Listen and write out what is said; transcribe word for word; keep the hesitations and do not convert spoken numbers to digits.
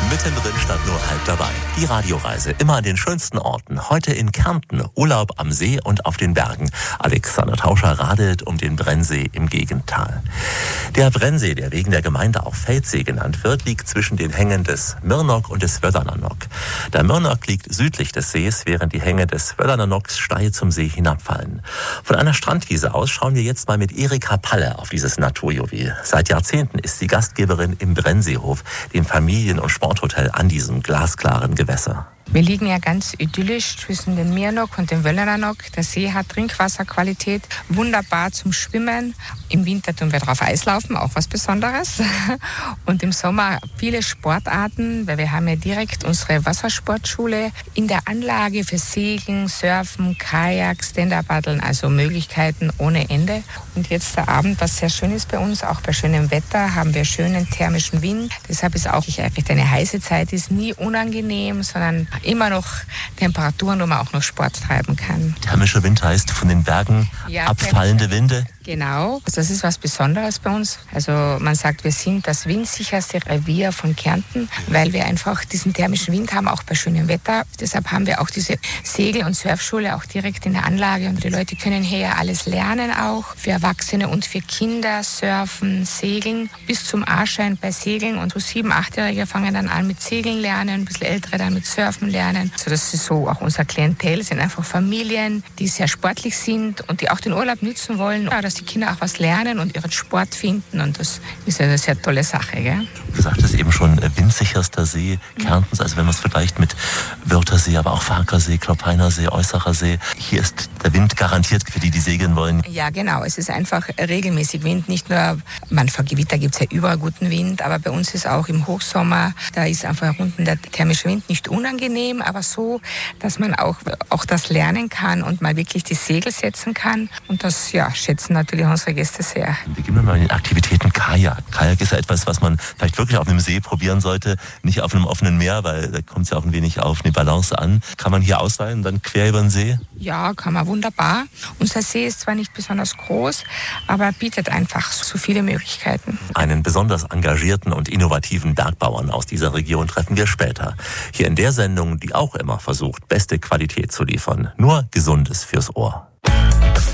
Mittendrin statt nur halb dabei. Die Radioreise immer an den schönsten Orten. Heute in Kärnten. Urlaub am See und auf den Bergen. Alexander Tauscher radelt um den Brennsee im Gegental. Der Brennsee, der wegen der Gemeinde auch Feldsee genannt wird, liegt zwischen den Hängen des Mirnok und des Wöllernanok. Der Mirnok liegt südlich des Sees, während die Hänge des Wöllernanoks steil zum See hinabfallen. Von einer Strandwiese aus schauen wir jetzt mal mit Erika Palle auf dieses Naturjuwel. Seit Jahrzehnten ist sie Gastgeberin im Brennseehof, dem Familien- und Sporthotel an diesem glasklaren Gewässer. Wir liegen ja ganz idyllisch zwischen dem Mirnok und dem Wöllernanok. Der See hat Trinkwasserqualität, wunderbar zum Schwimmen. Im Winter tun wir drauf Eislaufen, auch was Besonderes. Und im Sommer viele Sportarten, weil wir haben ja direkt unsere Wassersportschule in der Anlage für Segeln, Surfen, Kajak, Stand-Up-Paddeln, also Möglichkeiten ohne Ende. Und jetzt der Abend, was sehr schön ist bei uns, auch bei schönem Wetter, haben wir schönen thermischen Wind. Deshalb ist auch eigentlich eine heiße Zeit ist nie unangenehm, sondern immer noch Temperaturen, wo man auch noch Sport treiben kann. Thermischer Wind heißt von den Bergen ja, abfallende Winde? Genau, das ist was Besonderes bei uns. Also man sagt, wir sind das windsicherste Revier von Kärnten, weil wir einfach diesen thermischen Wind haben, auch bei schönem Wetter. Deshalb haben wir auch diese Segel- und Surfschule auch direkt in der Anlage. Und die Leute können hier alles lernen auch. Für Erwachsene und für Kinder surfen, segeln. Bis zum A-Schein bei Segeln. Und so sieben-, achtjährige fangen dann an mit Segeln lernen, ein bisschen ältere dann mit Surfen lernen. So, das ist so auch unser Klientel. Das sind einfach Familien, die sehr sportlich sind und die auch den Urlaub nützen wollen, dass die Kinder auch was lernen und ihren Sport finden. Und das ist eine sehr tolle Sache. Gell? Du sagtest eben schon, windsicherster See Kärntens. Also wenn man es vergleicht mit Wörthersee, aber auch Farkasee, Kloppeiner See, Äußerer See. Hier ist der Wind garantiert für die, die segeln wollen. Ja, genau. Es ist einfach regelmäßig Wind. Nicht nur, man, vor Gewitter gibt es ja überall guten Wind, aber bei uns ist auch im Hochsommer, da ist einfach unten der thermische Wind nicht unangenehm, aber so, dass man auch, auch das lernen kann und mal wirklich die Segel setzen kann. Und das, ja, schätzen natürlich unsere Gäste sehr. Beginnen wir mal mit den Aktivitäten Kajak. Kajak ist ja etwas, was man vielleicht wirklich auf einem See probieren sollte, nicht auf einem offenen Meer, weil da kommt es ja auch ein wenig auf eine Balance an. Kann man hier ausweichen und dann quer über den See? Ja, kann man wunderbar. Unser See ist zwar nicht besonders groß, aber bietet einfach so viele Möglichkeiten. Einen besonders engagierten und innovativen Bergbauern aus dieser Region treffen wir später. Hier in der Sendung, die auch immer versucht, beste Qualität zu liefern. Nur Gesundes fürs Ohr.